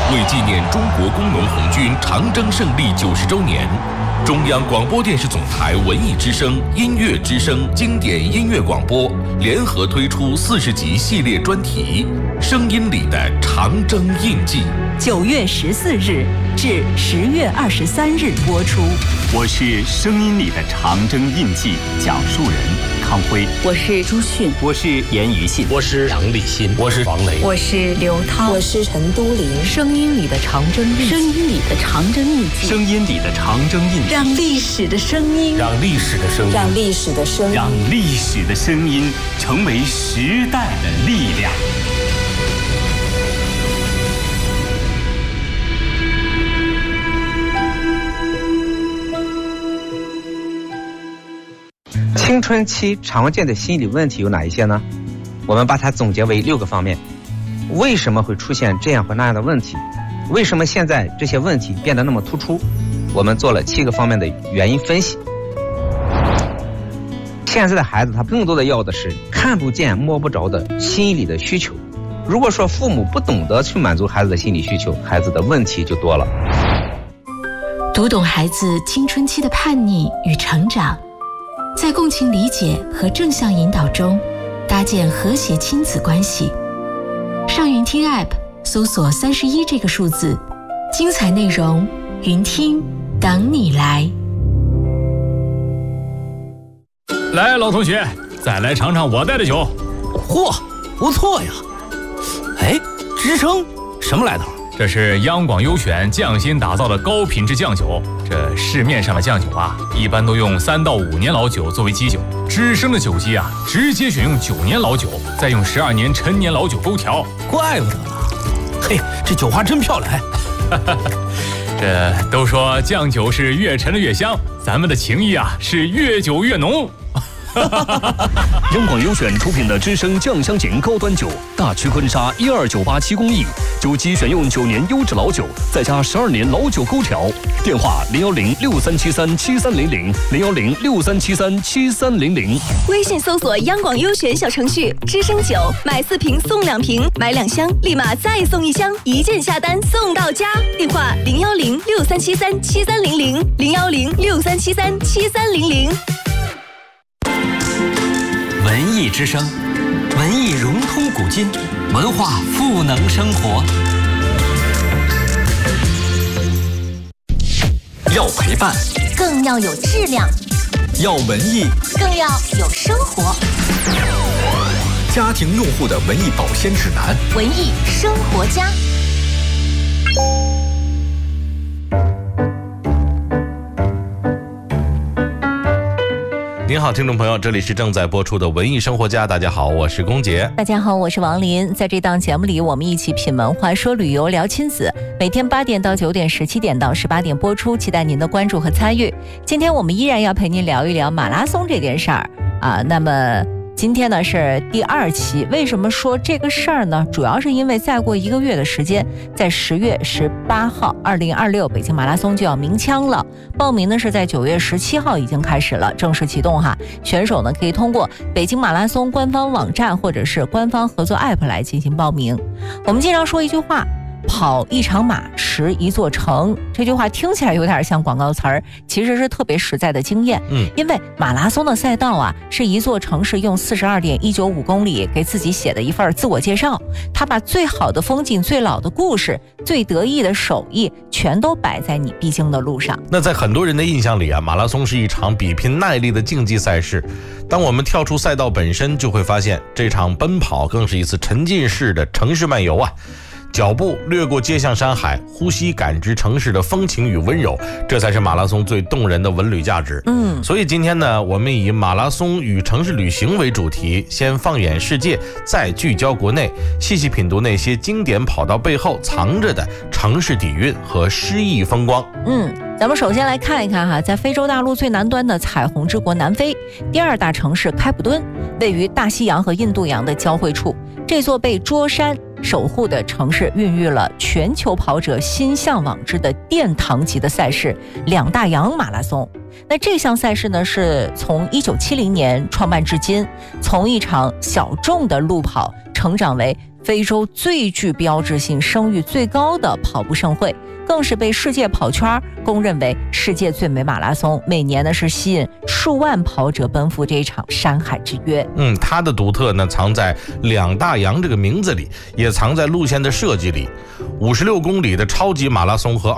为纪念中国工农红军长征胜利90周年，中央广播电视总台文艺之声、音乐之声经典音乐广播联合推出40集系列专题《声音里的长征印记》 ，9月14日至10月23日播出。 我是声音里的长征印记讲述人康辉， 我是朱迅， 我是严于信， 我是杨立新， 我是王雷， 我是刘涛， 我是陈都灵。 声音里的长征印记， 声音里的长征印记， 声音里的长征印记， 让历史的声音， 让历史的声音， 让历史的声音， 让历史的声音成为时代的力量。 青春期常见的心理问题有哪一些呢？我们把它总结为6个方面。为什么会出现这样或那样的问题？为什么现在这些问题变得那么突出？我们做了7个方面的原因分析。现在的孩子他更多的要的是看不见摸不着的心理的需求。如果说父母不懂得去满足孩子的心理需求，孩子的问题就多了。 读懂孩子青春期的叛逆与成长，在共情理解和正向引导中搭建和谐亲子关系。上云听 App 搜索31这个数字，精彩内容云听等你来。 来，老同学，再来尝尝我带的酒。 嚯，不错呀！哎，吱声什么来头？ 这是央广优选匠心打造的高品质酱酒。这市面上的酱酒啊，一般都用3到5年老酒作为基酒，吱声的酒基啊，直接选用9年老酒，再用12年陈年老酒勾调。 怪不得了，嘿，这酒花真漂亮。 这都说酱酒是越陈的越香，咱们的情谊啊是越久越浓。 央广优选出品的知声酱香型高端酒，大曲坤沙12987工艺，酒基选用9年优质老酒，再加12年老酒勾调。电话01063737300，01063737300。 微信搜索央广优选小程序，知声酒买4瓶送2瓶，买2箱立马再送1箱，1键下单送到家。电话01063737300，01063737300。 文艺之声，文艺融通古今，文化赋能生活。要陪伴， 更要有质量； 要文艺， 更要有生活。 家庭用户的文艺保鲜指南， 文艺生活家。 您好，听众朋友，这里是正在播出的文艺生活家。大家好，我是龚杰。 大家好，我是王林。在这档节目里，我们一起品文化、说旅游、聊亲子。每天8点到9点，17点到18点播出，期待您的关注和参与。今天我们依然要陪您聊一聊马拉松这件事儿啊。那么今天呢是第2期，为什么说这个事儿呢？主要是因为再过1个月的时间，在10月18号，2026北京马拉松就要鸣枪了。报名呢是在9月17号已经开始了，正式启动哈。选手呢可以通过北京马拉松官方网站或者是官方合作 App 来进行报名。我们经常说一句话，跑一场马，驰一座城。这句话听起来有点像广告词儿，其实是特别实在的经验。因为马拉松的赛道啊，是一座城市用42.195公里给自己写的一份自我介绍。他把最好的风景、最老的故事、最得意的手艺，全都摆在你必经的路上。 那在很多人的印象里啊，马拉松是一场比拼耐力的竞技赛事。当我们跳出赛道本身，就会发现这场奔跑更是一次沉浸式的城市漫游啊。脚步掠过街巷山海，呼吸感知城市的风情与温柔，这才是马拉松最动人的文旅价值。所以今天呢，我们以马拉松与城市旅行为主题，先放眼世界，再聚焦国内，细细品读那些经典跑道背后藏着的城市底蕴和诗意风光。 咱们首先来看一看哈，在非洲大陆最南端的彩虹之国南非，第2大城市开普敦，位于大西洋和印度洋的交汇处。这座被桌山守护的城市孕育了全球跑者心向往之的殿堂级的赛事2大洋马拉松。那这项赛事呢，是从1970年创办至今，从一场小众的路跑成长为非洲最具标志性、声誉最高的跑步盛会，更是被世界跑圈公认为世界最美马拉松。每年呢是吸引数万跑者奔赴这一场山海之约。 它的独特呢藏在两大洋这个名字里，也藏在路线的设计里。56公里的超级马拉松和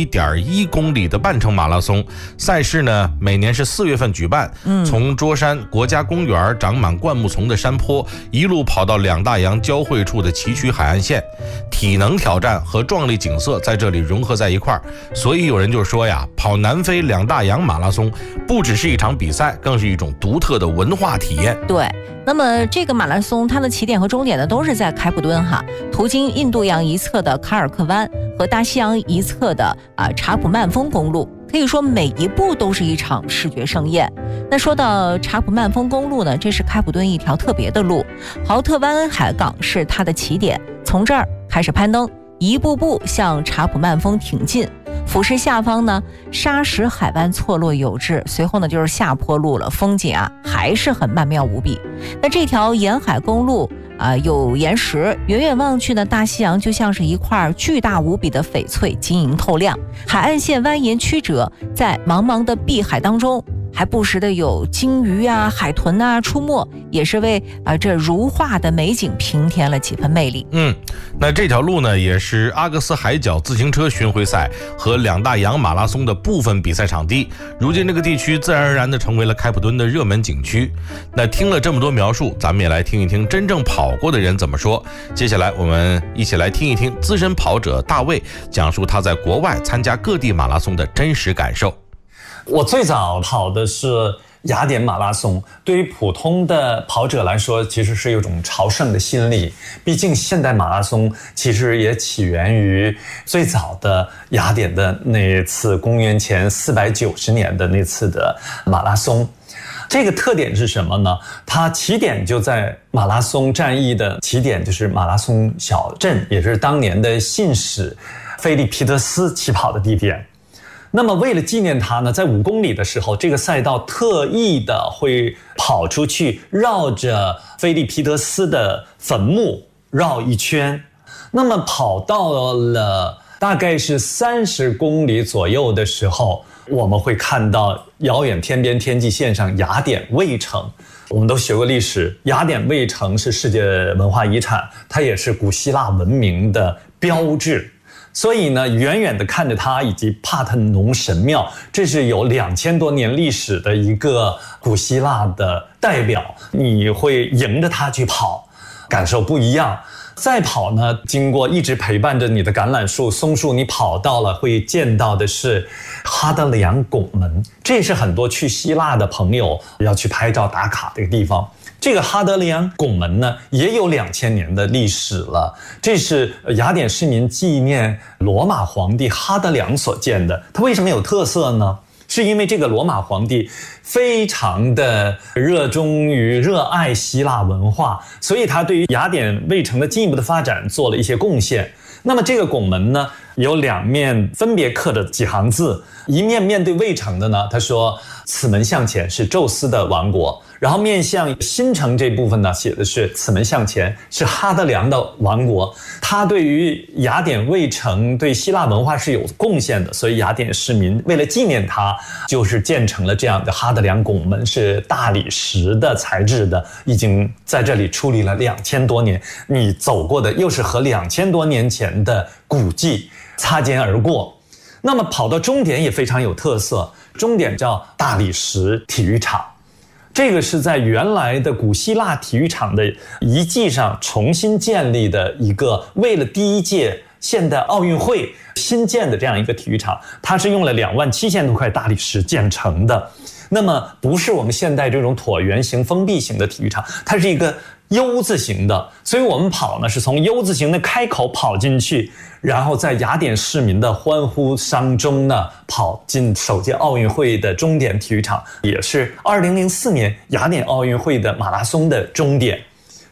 21.1公里的半程马拉松赛事呢，每年是4月份举办。从桌山国家公园长满灌木丛的山坡，一路跑到两大洋交汇处的崎岖海岸线，体能挑战和壮丽景色在这里融合在一块儿。所以有人就说呀，跑南非两大洋马拉松不只是一场比赛，更是一种独特的文化体验。 对，那么这个马拉松它的起点和终点呢都是在开普敦哈，途经印度洋一侧的卡尔克湾和大西洋一侧的查普曼峰公路，可以说每一步都是一场视觉盛宴。那说到查普曼峰公路呢，这是开普敦一条特别的路，豪特湾海港是它的起点，从这儿开始攀登，一步步向查普曼峰挺进。俯视下方呢，沙石海湾错落有致，随后呢就是下坡路了，风景还是很曼妙无比。那这条沿海公路有岩石，远远望去呢，大西洋就像是一块巨大无比的翡翠，晶莹透亮。海岸线蜿蜒曲折，在茫茫的碧海当中，还不时的有鲸鱼海豚出没，也是为这如画的美景平添了几分魅力。 那这条路呢，也是阿格斯海角自行车巡回赛和两大洋马拉松的部分比赛场地。如今这个地区自然而然的成为了开普敦的热门景区。那听了这么多描述，咱们也来听一听真正跑过的人怎么说。接下来我们一起来听一听资深跑者大卫讲述他在国外参加各地马拉松的真实感受。 我最早跑的是雅典马拉松，对于普通的跑者来说，其实是有种朝圣的心理。毕竟现代马拉松其实也起源于最早的雅典的那次公元前490年的那次的马拉松。这个特点是什么呢？它起点就在马拉松战役的起点，就是马拉松小镇，也是当年的信使菲利皮德斯起跑的地点。那么为了纪念他呢，在5公里的时候，这个赛道特意的会跑出去，绕着菲利皮德斯的坟墓绕一圈。那么跑到了大概是30公里左右的时候，我们会看到遥远天边天际线上雅典卫城。我们都学过历史，雅典卫城是世界文化遗产，它也是古希腊文明的标志。所以呢，远远的看着它以及帕特农神庙，这是有2000多年历史的一个古希腊的代表，你会迎着它去跑，感受不一样。再跑呢，经过一直陪伴着你的橄榄树、松树，你跑到了会见到的是哈德里昂拱门，这是很多去希腊的朋友要去拍照打卡的一个地方。这个哈德里昂拱门呢，也有2000年的历史了。这是雅典市民纪念罗马皇帝哈德良所建的。它为什么有特色呢？是因为这个罗马皇帝非常的热爱希腊文化，所以他对于雅典卫城的进一步的发展做了一些贡献。那么这个拱门呢，有2面分别刻着几行字，一面面对卫城的呢，他说此门向前是宙斯的王国，然后面向新城这部分呢，写的是此门向前是哈德良的王国。他对于雅典卫城对希腊文化是有贡献的，所以雅典市民为了纪念他，就是建成了这样的哈德良拱门，是大理石的材质的，已经在这里矗立了2000多年。你走过的又是和2000多年前的古迹擦肩而过。那么跑到终点也非常有特色，终点叫大理石体育场，这个是在原来的古希腊体育场的遗迹上重新建立的一个，为了第1届现代奥运会新建的这样一个体育场，它是用了27000多块大理石建成的。那么不是我们现代这种椭圆形封闭型的体育场，它是一个U字形的，所以我们跑呢是从 U 字形的开口跑进去，然后在雅典市民的欢呼声中呢跑进首届奥运会的终点体育场，也是2004年雅典奥运会的马拉松的终点。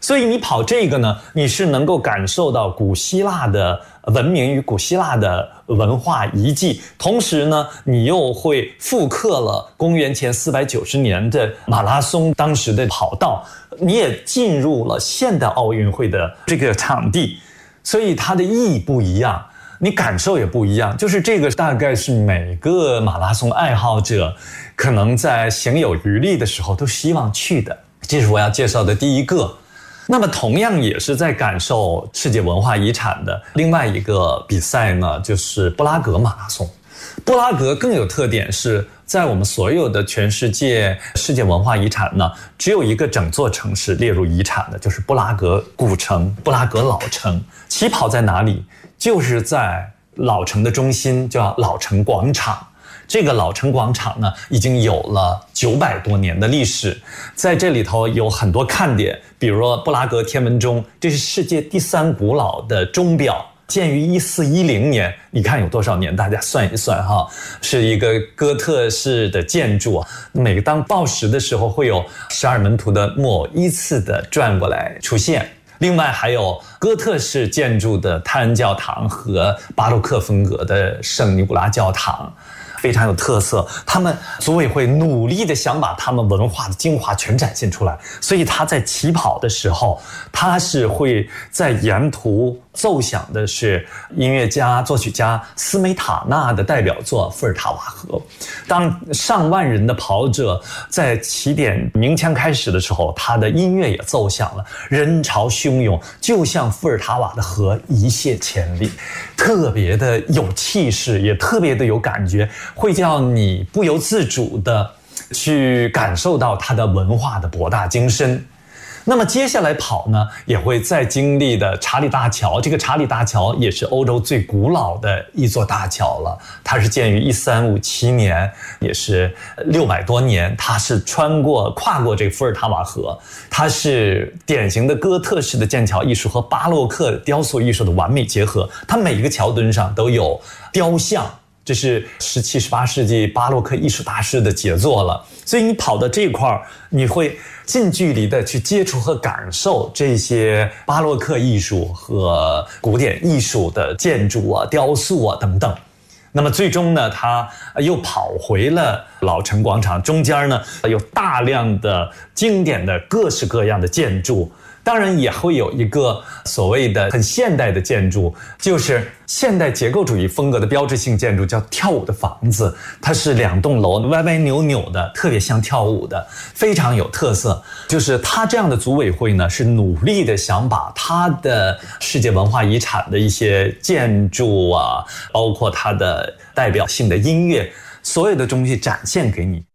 所以你跑这个呢，你是能够感受到古希腊的文明与古希腊的文化遗迹，同时呢，你又会复刻了公元前490年的马拉松当时的跑道，你也进入了现代奥运会的这个场地，所以它的意义不一样，你感受也不一样。就是这个大概是每个马拉松爱好者可能在行有余力的时候都希望去的，这是我要介绍的第一个。那么同样也是在感受世界文化遗产的另外一个比赛呢，就是布拉格马拉松。布拉格更有特点是在我们所有的全世界世界文化遗产呢，只有一个整座城市列入遗产的，就是布拉格古城、布拉格老城。起跑在哪里？就是在老城的中心，叫老城广场。这个老城广场呢，已经有了900多年的历史，在这里头有很多看点，比如说布拉格天文钟，这是世界第3古老的钟表，建于1410年，你看有多少年？大家算一算哈，是一个哥特式的建筑，每当报时的时候，会有12门徒的木偶依次的转过来出现。另外还有哥特式建筑的泰恩教堂和巴洛克风格的圣尼古拉教堂，非常有特色。他们组委会努力的想把他们文化的精华全展现出来，所以他在起跑的时候，他是会在沿途奏响的是音乐家作曲家斯梅塔纳的代表作《伏尔塔瓦河》。当上万人的跑者在起点鸣枪开始的时候，他的音乐也奏响了，人潮汹涌，就像伏尔塔瓦的河一泻千里，特别的有气势，也特别的有感觉，会叫你不由自主的去感受到它的文化的博大精深。那么接下来跑呢，也会再经历的查理大桥。这个查理大桥也是欧洲最古老的一座大桥了，它是建于1357年，也是600多年。它是跨过这个伏尔塔瓦河，它是典型的哥特式的剑桥艺术和巴洛克雕塑艺术的完美结合。它每一个桥墩上都有雕像，这是17、18世纪巴洛克艺术大师的杰作了。所以你跑到这块儿，你会近距离的去接触和感受这些巴洛克艺术和古典艺术的建筑啊、雕塑啊等等。那么最终呢，他又跑回了老城广场，中间呢有大量的经典的各式各样的建筑。当然也会有一个所谓的很现代的建筑，就是现代结构主义风格的标志性建筑，叫跳舞的房子。它是2栋楼歪歪扭扭的，特别像跳舞的，非常有特色。就是它这样的组委会呢，是努力的想把它的世界文化遗产的一些建筑啊，包括它的代表性的音乐，所有的东西展现给你。